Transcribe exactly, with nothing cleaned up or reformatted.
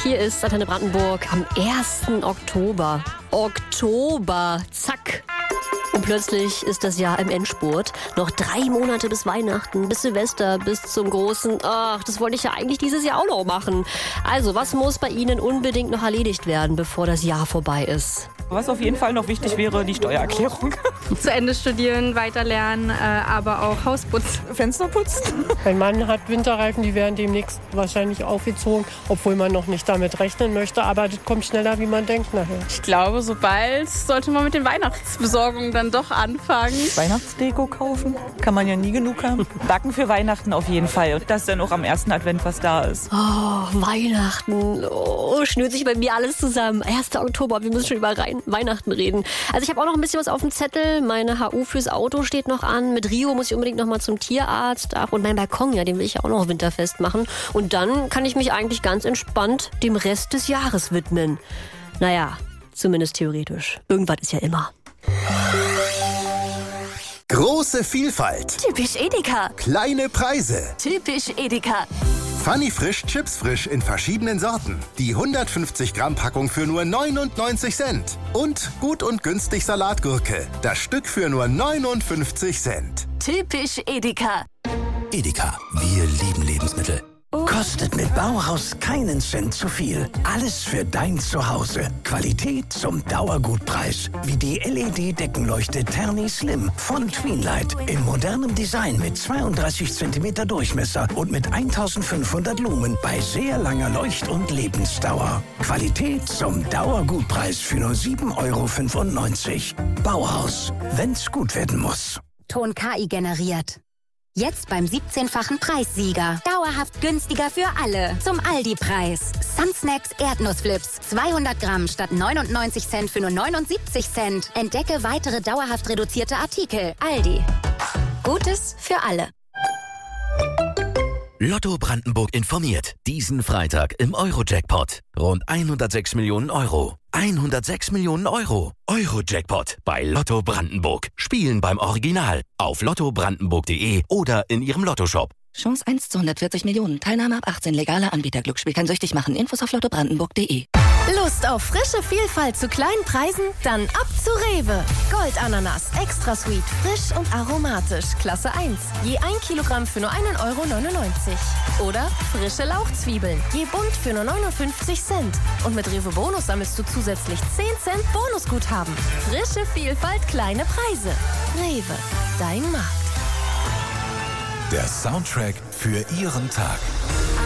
Hier ist Antenne Brandenburg am ersten Oktober. Oktober, zack. Und plötzlich ist das Jahr im Endspurt. Noch drei Monate bis Weihnachten, bis Silvester, bis zum großen... Ach, das wollte ich ja eigentlich dieses Jahr auch noch machen. Also, was muss bei Ihnen unbedingt noch erledigt werden, bevor das Jahr vorbei ist? Was auf jeden Fall noch wichtig wäre, die Steuererklärung. Zu Ende studieren, weiterlernen, äh, aber auch Haus putzen. Fenster putzen. Mein Mann hat Winterreifen, die werden demnächst wahrscheinlich aufgezogen, obwohl man noch nicht damit rechnen möchte. Aber das kommt schneller, wie man denkt nachher. Ich glaube, so bald sollte man mit den Weihnachtsbesorgungen dann doch anfangen. Weihnachtsdeko kaufen, kann man ja nie genug haben. Backen für Weihnachten auf jeden Fall. Und dass dann auch am ersten Advent was da ist. Oh, Weihnachten. Oh, schnürt sich bei mir alles zusammen. erster Oktober, wir müssen schon über rein Weihnachten reden. Also ich habe auch noch ein bisschen was auf dem Zettel. Meine H U fürs Auto steht noch an. Mit Rio muss ich unbedingt noch mal zum Tierarzt. Ach, und mein Balkon, ja, den will ich ja auch noch winterfest machen. Und dann kann ich mich eigentlich ganz entspannt dem Rest des Jahres widmen. Naja, zumindest theoretisch. Irgendwas ist ja immer. Große Vielfalt. Typisch Edeka. Kleine Preise. Typisch Edeka. Funny Frisch, Chips frisch in verschiedenen Sorten. Die hundertfünfzig Gramm Packung für nur neunundneunzig Cent. Und gut und günstig Salatgurke. Das Stück für nur neunundfünfzig Cent. Typisch Edeka. Edeka, wir lieben Lebensmittel. Kostet mit Bauhaus keinen Cent zu viel. Alles für dein Zuhause. Qualität zum Dauergutpreis. Wie die L E D-Deckenleuchte Terni Slim von Tweenlight. In modernem Design mit zweiunddreißig Zentimeter Durchmesser und mit eintausendfünfhundert Lumen bei sehr langer Leucht- und Lebensdauer. Qualität zum Dauergutpreis für nur sieben Euro fünfundneunzig. Bauhaus, wenn's gut werden muss. Ton K I generiert. Jetzt beim siebzehnfachen Preissieger. Dauerhaft günstiger für alle. Zum Aldi-Preis. Sunsnacks Erdnussflips. zweihundert Gramm statt neunundneunzig Cent für nur neunundsiebzig Cent. Entdecke weitere dauerhaft reduzierte Artikel. Aldi. Gutes für alle. Lotto Brandenburg informiert. Diesen Freitag im Euro-Jackpot. Rund hundertsechs Millionen Euro. hundertsechs Millionen Euro. Euro-Jackpot bei Lotto Brandenburg. Spielen beim Original. Auf lotto brandenburg punkt de oder in Ihrem Lottoshop. Chance eins zu hundertvierzig Millionen. Teilnahme ab achtzehn. Legaler Anbieter. Glücksspiel kann süchtig machen. Infos auf lotto brandenburg punkt de. Lust auf frische Vielfalt zu kleinen Preisen? Dann ab zu Rewe. Goldananas, extra sweet, frisch und aromatisch. Klasse eins. Je ein Kilogramm für nur einen Euro neunundneunzig. Oder frische Lauchzwiebeln. Je bunt für nur neunundfünfzig Cent. Und mit Rewe Bonus sammelst du zusätzlich zehn Cent Bonusguthaben. Frische Vielfalt, kleine Preise. Rewe, dein Markt. Der Soundtrack für Ihren Tag.